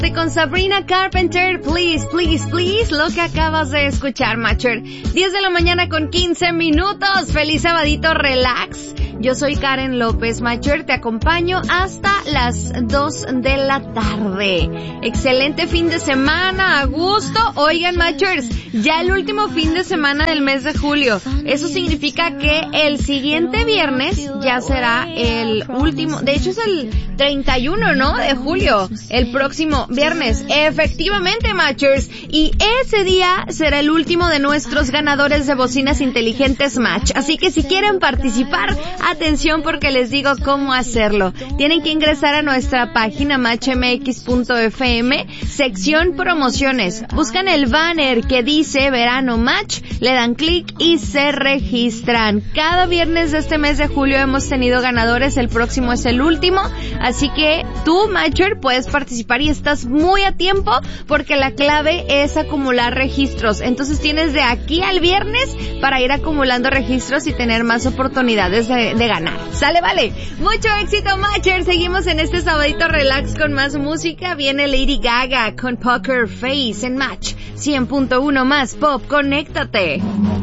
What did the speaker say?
Con Sabrina Carpenter, please, please, please, lo que acabas de escuchar, Matcher. 10 de la mañana con 15 minutos. Feliz sabadito, relax. Yo soy Karen López, Matcher, te acompaño hasta las 2 de la tarde. Excelente fin de semana, a gusto. Oigan, Matchers, ya el último fin de semana del mes de julio. Eso significa que el siguiente viernes ya será el último, de hecho es el 31, ¿no? De julio, el próximo viernes. Efectivamente, Matchers. Y ese día será el último de nuestros ganadores de bocinas inteligentes Match. Así que si quieren participar, atención porque les digo cómo hacerlo. Tienen que ingresar a nuestra página matchmx.fm, sección promociones. Buscan el banner que dice Verano Match, le dan clic y se registran. Cada viernes de este mes de julio hemos tenido ganadores, el próximo es el último. Así que tú, Matcher, puedes participar y estás muy a tiempo porque la clave es acumular registros. Entonces tienes de aquí al viernes para ir acumulando registros y tener más oportunidades de ganar. ¿Sale? Vale. Mucho éxito, Matcher. Seguimos en este sabadito relax con más música. Viene Lady Gaga con Poker Face en Match 100.1 más Pop. Conéctate.